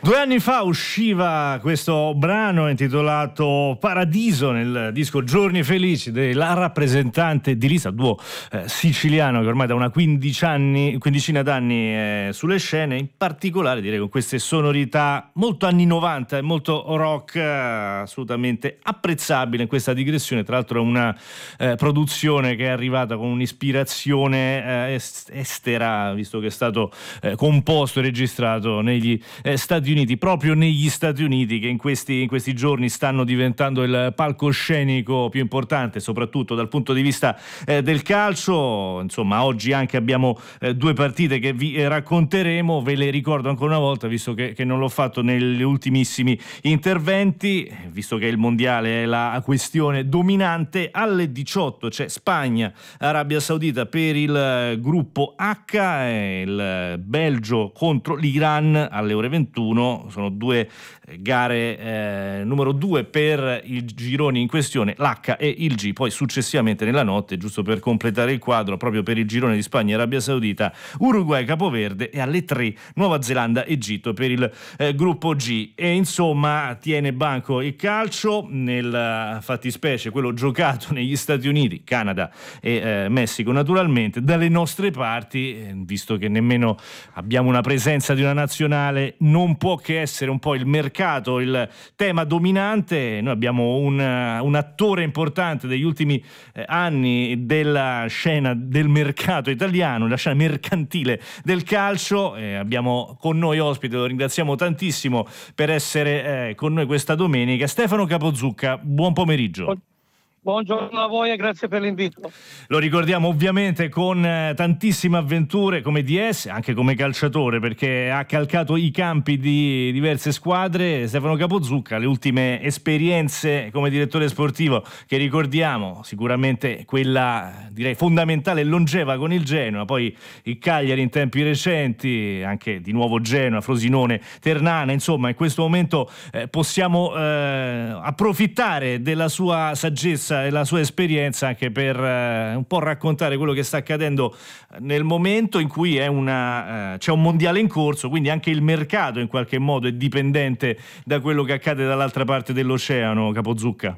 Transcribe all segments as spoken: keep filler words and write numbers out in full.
Due anni fa usciva questo brano intitolato Paradiso nel disco Giorni Felici della rappresentante di Lisa, duo eh, siciliano che ormai da una quindicina d'anni è sulle scene, in particolare direi con queste sonorità molto anni novanta e molto rock, eh, assolutamente apprezzabile in questa digressione. Tra l'altro è una eh, produzione che è arrivata con un'ispirazione eh, est- estera, visto che è stato eh, composto e registrato negli eh, Stati Uniti, proprio negli Stati Uniti che in questi, in questi giorni stanno diventando il palcoscenico più importante, soprattutto dal punto di vista eh, del calcio. Insomma, oggi anche abbiamo eh, due partite che vi eh, racconteremo, ve le ricordo ancora una volta, visto che, che non l'ho fatto negli ultimissimi interventi, visto che il mondiale è la questione dominante. Alle diciotto c'è Spagna, Arabia Saudita per il eh, gruppo H, e il Belgio contro l'Iran alle ore ventuno. Sono due gare eh, numero due per i gironi in questione, l'H e il G. Poi successivamente nella notte, giusto per completare il quadro, proprio per il girone di Spagna e Arabia Saudita, Uruguay, Capoverde, e alle tre Nuova Zelanda, Egitto per il eh, gruppo G. E insomma tiene banco il calcio, nel fattispecie quello giocato negli Stati Uniti, Canada e eh, Messico naturalmente. Dalle nostre parti, eh, visto che nemmeno abbiamo una presenza di una nazionale, non può che essere un po' il mercato il tema dominante. Noi abbiamo un, un attore importante degli ultimi eh, anni della scena del mercato italiano, la scena mercantile del calcio. Eh, abbiamo con noi ospite, lo ringraziamo tantissimo per essere eh, con noi questa domenica, Stefano Capozucca. Buon pomeriggio. Buongiorno a voi e grazie per l'invito. Lo ricordiamo ovviamente con eh, tantissime avventure come D S, anche come calciatore, perché ha calcato i campi di diverse squadre. Stefano Capozucca, le ultime esperienze come direttore sportivo che ricordiamo, sicuramente quella direi fondamentale e longeva con il Genoa, poi il Cagliari in tempi recenti, anche di nuovo Genoa, Frosinone, Ternana. Insomma, in questo momento eh, possiamo eh, approfittare della sua saggezza e la sua esperienza anche per eh, un po' raccontare quello che sta accadendo nel momento in cui è una, eh, c'è un mondiale in corso, quindi anche il mercato in qualche modo è dipendente da quello che accade dall'altra parte dell'oceano. Capozucca.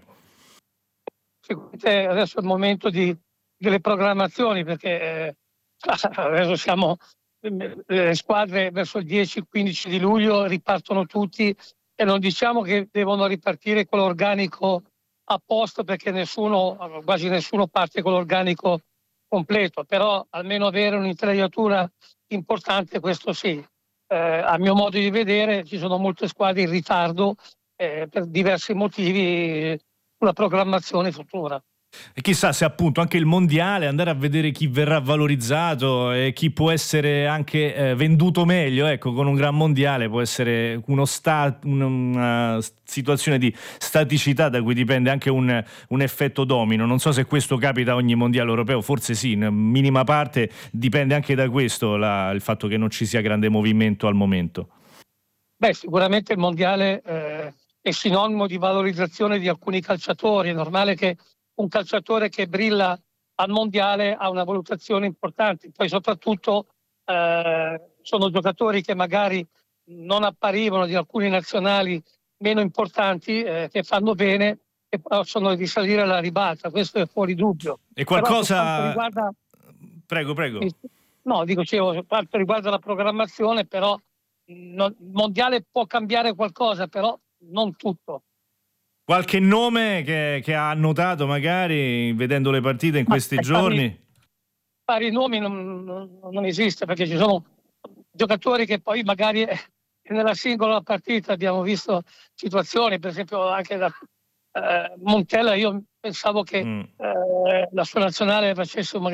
Sicuramente adesso è il momento di, delle programmazioni, perché eh, adesso siamo le squadre verso il dieci quindici di luglio ripartono tutti, e non diciamo che devono ripartire con l'organico a posto, perché nessuno, quasi nessuno parte con l'organico completo, però almeno avere un'intelaiatura importante, questo sì. Eh, a mio modo di vedere ci sono molte squadre in ritardo eh, per diversi motivi sulla programmazione futura. E chissà se appunto anche il mondiale, andare a vedere chi verrà valorizzato e chi può essere anche eh, venduto meglio, ecco, con un gran mondiale può essere uno sta- una situazione di staticità da cui dipende anche un, un effetto domino. Non so se questo capita a ogni mondiale europeo, forse sì, in minima parte dipende anche da questo la, il fatto che non ci sia grande movimento al momento. Beh, sicuramente il mondiale eh, è sinonimo di valorizzazione di alcuni calciatori. È normale che un calciatore che brilla al mondiale ha una valutazione importante. Poi soprattutto eh, sono giocatori che magari non apparivano, di alcuni nazionali meno importanti, eh, che fanno bene e possono risalire alla ribalta. Questo è fuori dubbio. E qualcosa... Però per quanto riguarda... Prego, prego. No, dico, dicevo, per quanto riguarda la programmazione, però non... il mondiale può cambiare qualcosa, però non tutto. Qualche nome che, che ha annotato magari vedendo le partite in questi Ma, giorni? Vari nomi non, non, non esiste, perché ci sono giocatori che poi magari nella singola partita abbiamo visto situazioni, per esempio anche da eh, Montella. Io pensavo che mm. eh, la sua nazionale facesse magari